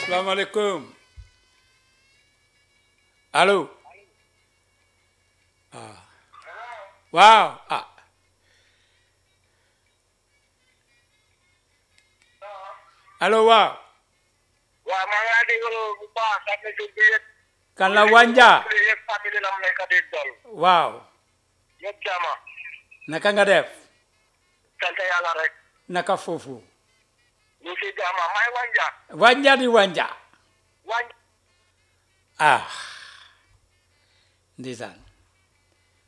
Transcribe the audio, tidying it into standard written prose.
salaamaaleykum allo waaw allo waaw waaw maa ngi lay déglu bu baax sax na jóg bi yëpp. kan la Wanja yëpp fàttali la mu nekk di dol. waaw yëpp jaama. naka nga def sant yàlla rek. naka foofu ñu si jaama may Wanja. Wanja di Wanja Wanja. ndeysaan